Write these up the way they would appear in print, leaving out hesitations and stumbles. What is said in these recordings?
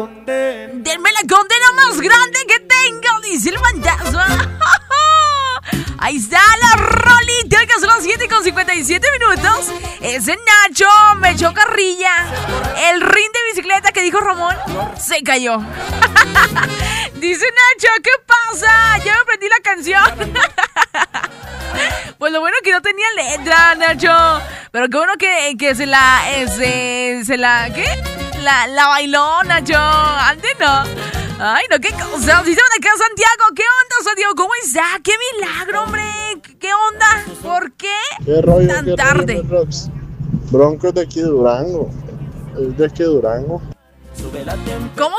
Denme la condena más grande que tenga, dice el fantasma. Ahí está la rolita, que son las 7:57. Ese Nacho me echó carrilla. El ring de bicicleta que dijo Ramón se cayó. Dice Nacho, ¿qué pasa? Ya me aprendí la canción. Pues lo bueno que no tenía letra, Nacho. Pero qué bueno que se la bailó, Nacho. Antes no. Ay, no, qué cosa. Si se van acá, Santiago. ¿Qué onda, Santiago? ¿Cómo está? ¡Qué milagro, hombre! ¿Qué onda? ¿Por qué? ¿Qué rollo, tan qué tarde? Rollo, Bronco es de aquí de Durango. Es de aquí de Durango. ¿Cómo?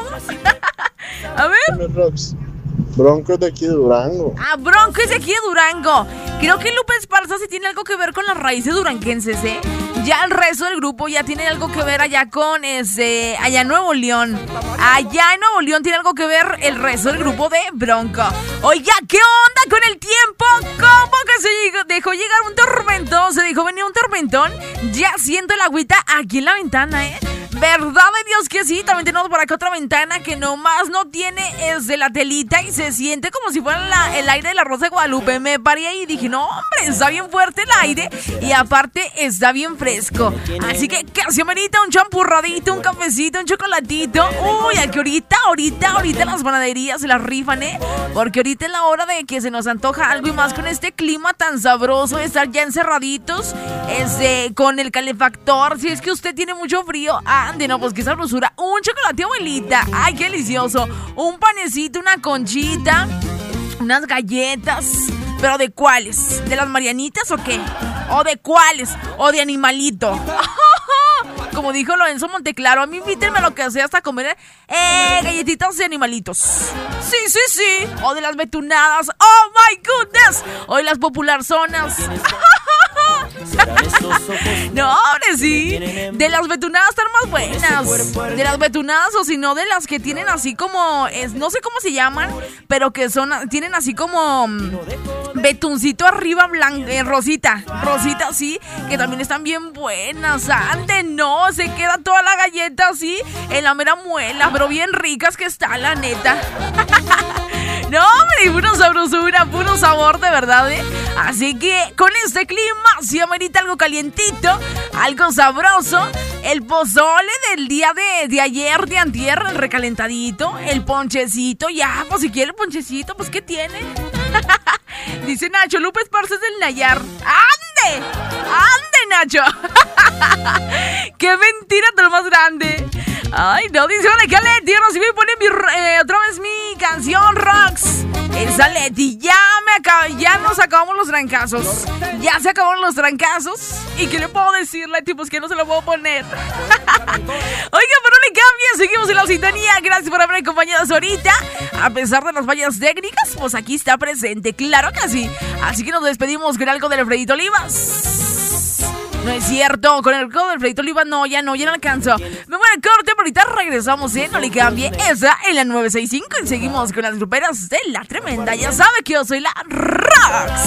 A ver. Bronco es de aquí de Durango. Ah, Bronco es de aquí de Durango. Creo que Lupe Esparza sí tiene algo que ver con las raíces duranguenses, ¿eh? Ya el resto del grupo ya tiene algo que ver allá con allá en Nuevo León. Allá en Nuevo León tiene algo que ver el resto del grupo de Bronco. Oiga, ¿qué onda con el tiempo? ¿Cómo que se dejó llegar un tormentón? Se dejó venir un tormentón. Ya siento el agüita aquí en la ventana, ¿eh? Verdad de Dios que sí. También tenemos por acá otra ventana que nomás no tiene la telita y se siente como si fuera el aire de la Rosa de Guadalupe. Me paré ahí y dije, no, hombre, está bien fuerte el aire y aparte está bien fresco. Así que casi amerita un champurradito, un cafecito, un chocolatito. Uy, a que ahorita las panaderías se las rifan, ¿eh? Porque ahorita es la hora de que se nos antoja algo y más con este clima tan sabroso de estar ya encerraditos con el calefactor. Si es que usted tiene mucho frío, ande, no, pues qué sabrosura. Un chocolate, abuelita, ay, qué delicioso. Un panecito, una conchita, unas galletas. ¿Pero de cuáles? ¿De las Marianitas o qué? ¿O de cuáles? ¿O de animalito? Como dijo Lorenzo Monteclaro, a mí invítenme lo que sea hasta comer galletitas de animalitos. Sí. O de las betunadas. ¡Oh, my goodness! O de las popular zonas. No, hombre, sí. De las betunadas están más buenas. De las betunadas o si no de las que tienen así como no sé cómo se llaman, pero que tienen así como betuncito arriba rosita, sí, que también están bien buenas. Ande, no, se queda toda la galleta así en la mera muela, pero bien ricas que está, la neta. No, hombre, puro sabrosura, puro sabor, de verdad, ¿eh? Así que con este clima, si amerita algo calientito, algo sabroso, el pozole del día de ayer, de antier, el recalentadito, el ponchecito, ya, pues si quiere el ponchecito, pues ¿qué tiene? Dice Nacho, Lupe Esparza es del Nayar. ¡Ande, Nacho! ¡Qué mentira tan más grande! Ay, no, dice, vale, que Leti, ahora sí me pone otra vez mi canción, Rocks. Esa Leti, ya nos acabamos los trancazos. Ya se acabaron los trancazos. ¿Y qué le puedo decir, Leti? Pues que no se lo puedo poner. Oiga, pero no le cambien, seguimos en la sintonía. Gracias por haberme acompañado ahorita. A pesar de las fallas técnicas, pues aquí está presente, claro que sí. Así que nos despedimos con algo del Alfredito Olivas. No es cierto, con el codo del Alfredito Olivas ya no alcanzo. Me voy al corte, pero ahorita regresamos, no le cambie. Esa en la 965 y seguimos con las gruperas de La Tremenda. Ya sabe que yo soy la Rox.